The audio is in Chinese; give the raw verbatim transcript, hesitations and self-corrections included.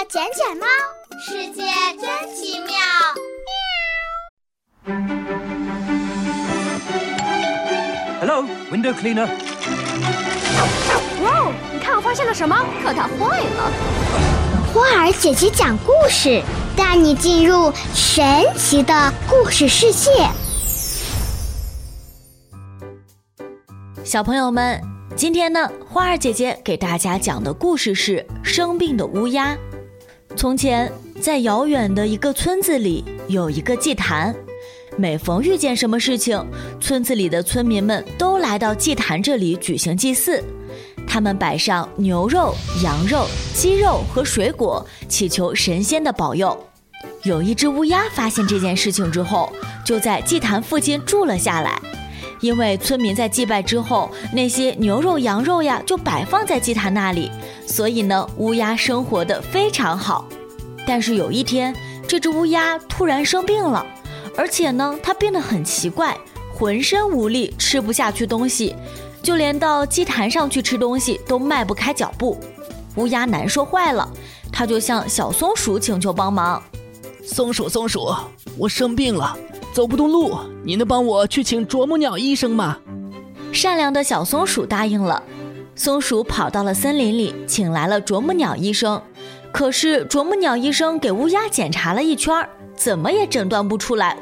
捡捡猫，世界真奇妙。 Hello, window cleaner. 哇哦，你看我发现了什么？可它坏了。 花儿姐姐讲故事，带你进入神奇的故事世界。 小朋友们，今天呢，花儿姐姐给大家讲的故事是生病的乌鸦。从前，在遥远的一个村子里，有一个祭坛。每逢遇见什么事情，村子里的村民们都来到祭坛这里举行祭祀。他们摆上牛肉、羊肉、鸡肉和水果，祈求神仙的保佑。有一只乌鸦发现这件事情之后，就在祭坛附近住了下来。因为村民在祭拜之后，那些牛肉、羊肉呀就摆放在祭坛那里，所以呢，乌鸦生活得非常好。但是有一天，这只乌鸦突然生病了，而且呢，它变得很奇怪，浑身无力，吃不下去东西，就连到祭坛上去吃东西都迈不开脚步。乌鸦难受坏了，它就向小松鼠请求帮忙。 松鼠松鼠，我生病了，走不动路，你能帮我去请啄木鸟医生吗？ 善良的小松鼠答应了。松鼠跑到了森林里，请来了啄木鸟医生。可是啄木鸟医生给乌鸦检查了一圈，怎么也诊断不出来